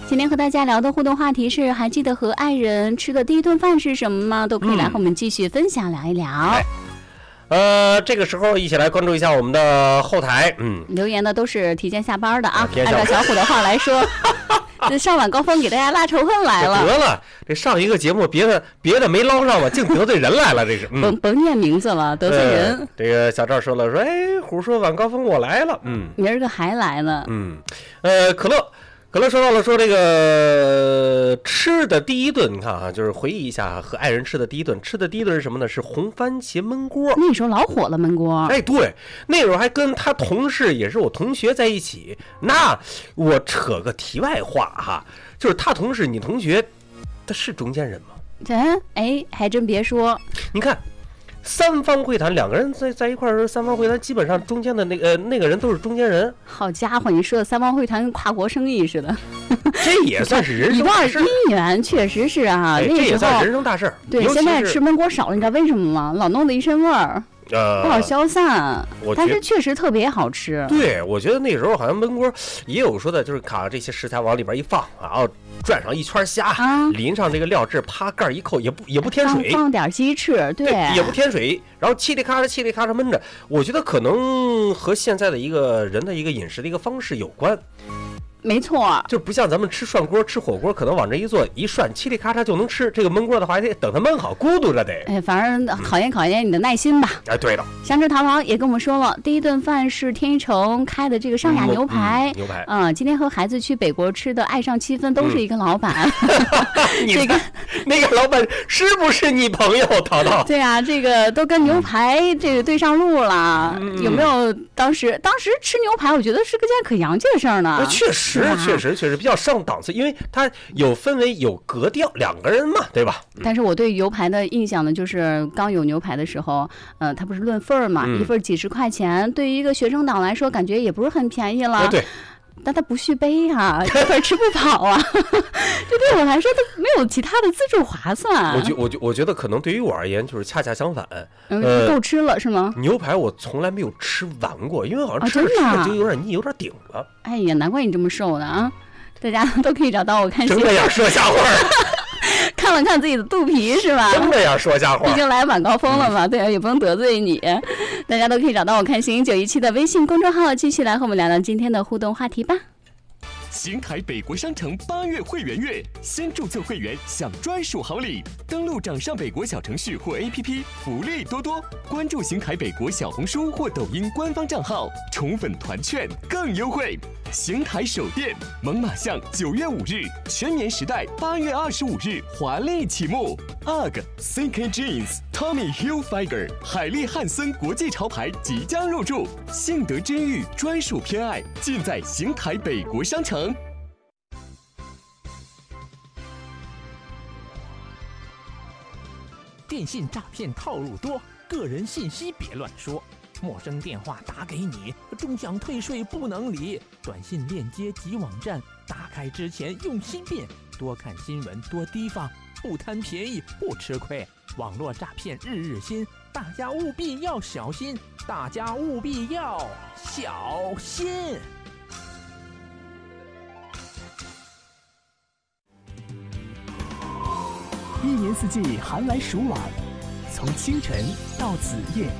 今天和大家聊的互动话题是，还记得和爱人吃的第一顿饭是什么吗？都可以来和我们继续分享聊一聊。 这个时候一起来关注一下我们的后台。 留言的都是提前下班的啊。按照小虎的话来说，这上晚高峰给大家拉仇恨来了。 得了，这上一个节目别的没捞上吧，净得罪人来了，这是。 甭念名字了，得罪人。 这个小赵说了，说虎说晚高峰我来了。 明儿个还来呢。 可乐说到了，说这个吃的第一顿，你看啊，就是回忆一下和爱人吃的第一顿，吃的第一顿是什么呢？是红番茄焖锅。 那时候老火了焖锅。 对，那时候还跟他同事，也是我同学在一起。那我扯个题外话哈，就是他同事，你同学，他是中间人吗？ 还真别说， 你看。三方会谈，两个人在一块儿，三方会谈基本上中间的那个人都是中间人。 好家伙，你说的三方会谈跟跨国生意似的， 这也算是人生大事。 一段姻缘确实是啊， 这也算人生大事。 对，现在吃焖锅少了，你知道为什么吗？老弄得一身味儿。不好消散，但是确实特别好吃。 对，我觉得那时候好像焖锅也有说的，就是把这些食材往里边一放，然后转上一圈虾，淋上这个料汁，啪盖一扣，也不添水， 放点鸡翅，对， 也不添水，然后嘁里咔嚓焖着。我觉得可能和现在的一个人的一个饮食的一个方式有关。 没错， 就不像咱们吃涮锅、吃火锅，可能往这一坐一涮，嘁里咔嚓就能吃。这个焖锅的话，还得等它焖好，咕嘟着得。 反正考验你的耐心吧。 对的。 香芝桃也跟我们说了，第一顿饭是天一城开的这个上雅牛排。 牛排。 今天和孩子去北国吃的爱上7分都是一个老板。 那个老板是不是你朋友？淘淘。 对啊，这个都跟牛排这个对上路了。有没有当时吃牛排，我觉得是个件可洋气的事儿呢。 确实比较上档次，因为它有氛围有格调，两个人嘛，对吧？ 但是我对牛排的印象呢，就是刚有牛排的时候，它不是论份儿嘛，一份几十块钱，对于一个学生党来说，感觉也不是很便宜了。 对。 但它不续杯啊，这份吃不饱啊，这对我来说都没有其他的自助划算。 我觉得可能对于我而言就是恰恰相反。 够吃了是吗？ 牛排我从来没有吃完过，因为好像吃了就有点腻，有点顶了。 哎呀，难怪你这么瘦的啊！大家都可以找到我看。 真的呀，说瞎话。 看了看自己的肚皮是吧？ 真的呀，说瞎话。 毕竟来晚高峰了嘛，对啊，也不能得罪你。大家都可以找到我看行917的微信公众号，继续来和我们聊聊今天的互动话题吧。 邢台北国商城8月会员月，先注册会员享专属好礼。登录掌上北国小程序或 APP， 福利多多。关注邢台北国小红书或抖音官方账号，宠粉团券更优惠。邢台首店猛犸象9月5日，全棉时代8月25日华丽启幕。UGG、CK Jeans、Tommy Hilfiger、海利汉森国际潮牌即将入驻，幸得之遇专属偏爱尽在邢台北国商城。 电信诈骗套路多，个人信息别乱说。陌生电话打给你，终想退税不能理。短信链接及网站，打开之前用心辨。多看新闻，多提防，不贪便宜不吃亏。网络诈骗日日新，大家务必要小心。大家务必要小心。 一年四季寒来暑往，从清晨到子夜。